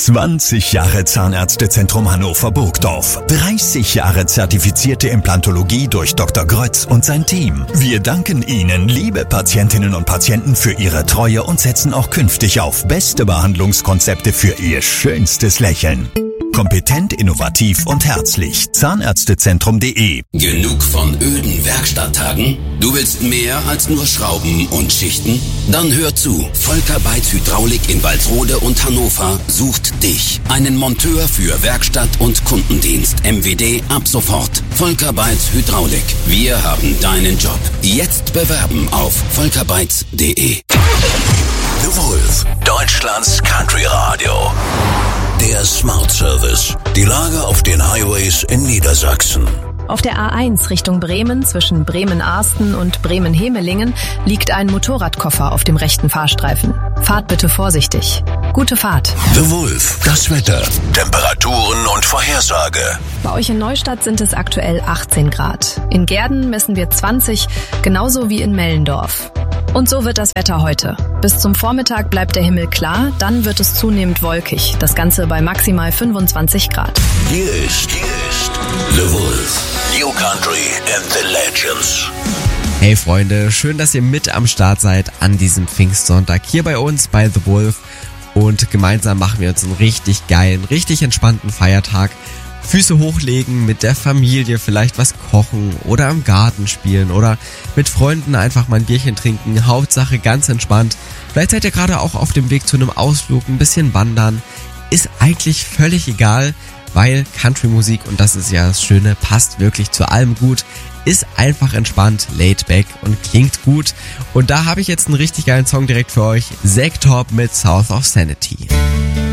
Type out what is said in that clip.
20 Jahre Zahnärztezentrum Hannover-Burgdorf. 30 Jahre zertifizierte Implantologie durch Dr. Grötz und sein Team. Wir danken Ihnen, liebe Patientinnen und Patienten, für Ihre Treue und setzen auch künftig auf beste Behandlungskonzepte für Ihr schönstes Lächeln. Kompetent, innovativ und herzlich. Zahnärztezentrum.de. Genug von öden Werkstatttagen? Du willst mehr als nur Schrauben und Schichten? Dann hör zu. Volker Beitz Hydraulik in Walsrode und Hannover sucht dich. Einen Monteur für Werkstatt und Kundendienst. MWD ab sofort. Volker Beitz Hydraulik. Wir haben deinen Job. Jetzt bewerben auf volkerbeitz.de. The Wolf, Deutschlands Country Radio. Der Smart Service. Die Lage auf den Highways in Niedersachsen. Auf der A1 Richtung Bremen zwischen Bremen-Arsten und Bremen-Hemelingen liegt ein Motorradkoffer auf dem rechten Fahrstreifen. Fahrt bitte vorsichtig. Gute Fahrt. The Wolf, das Wetter, Temperaturen und Vorhersage. Bei euch in Neustadt sind es aktuell 18 Grad. In Gehrden messen wir 20, genauso wie in Mellendorf. Und so wird das Wetter heute. Bis zum Vormittag bleibt der Himmel klar, dann wird es zunehmend wolkig. Das Ganze bei maximal 25 Grad. Hier ist The Wolf. New Country and the Legends. Hey Freunde, schön, dass ihr mit am Start seid an diesem Pfingstsonntag hier bei uns bei The Wolf. Und gemeinsam machen wir uns einen richtig geilen, richtig entspannten Feiertag. Füße hochlegen, mit der Familie vielleicht was kochen oder im Garten spielen oder mit Freunden einfach mal ein Bierchen trinken. Hauptsache ganz entspannt. Vielleicht seid ihr gerade auch auf dem Weg zu einem Ausflug, ein bisschen wandern. Ist eigentlich völlig egal, weil Country-Musik, und das ist ja das Schöne, passt wirklich zu allem gut. Ist einfach entspannt, laid back und klingt gut. Und da habe ich jetzt einen richtig geilen Song direkt für euch. Zack Top mit South of Sanity.